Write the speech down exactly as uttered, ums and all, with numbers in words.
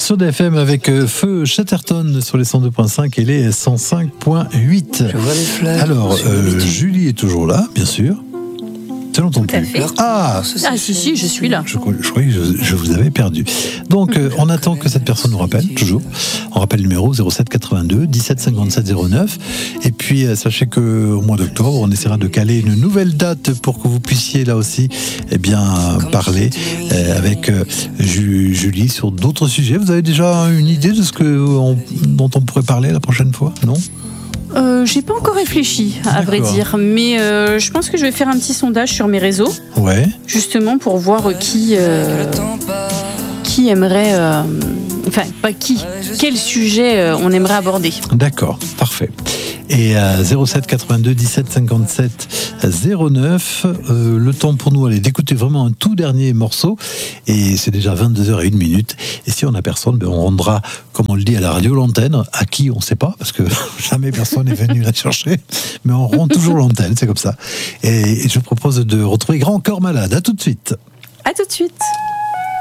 sur D F M avec Feu Chatterton sur les cent deux virgule cinq et les cent cinq virgule huit. Alors, euh, Julie est toujours là, bien sûr. Ça n'entend plus. Ah, ah si, si, je suis là. Je, je croyais que je, je vous avais perdu. Donc, euh, on attend que cette personne nous rappelle, toujours. On rappelle le numéro zéro sept quatre-vingt-deux dix-sept cinquante-sept zéro neuf. Et puis, euh, sachez qu'au mois d'octobre, on essaiera de caler une nouvelle date pour que vous puissiez, là aussi, eh bien, parler euh, avec euh, Julie sur d'autres sujets. Vous avez déjà une idée de ce que on, dont on pourrait parler la prochaine fois, non ? Euh, j'ai pas encore réfléchi, à D'accord. vrai dire, mais euh, je pense que je vais faire un petit sondage sur mes réseaux, ouais. justement pour voir qui euh, qui aimerait, euh, enfin pas qui, quel sujet euh, on aimerait aborder. D'accord, parfait. Et euh, zéro sept quatre-vingt-deux dix-sept cinquante-sept zéro neuf, euh, le temps pour nous allez, d'écouter vraiment un tout dernier morceau, et c'est déjà vingt-deux heures zéro un minute, et si on n'a personne, ben on rendra, comme on le dit à la radio, l'antenne, à qui on ne sait pas, parce que jamais personne n'est venu la chercher, mais on rend toujours l'antenne, c'est comme ça. Et, et je propose de retrouver Grand Corps Malade, à tout de suite. À tout de suite.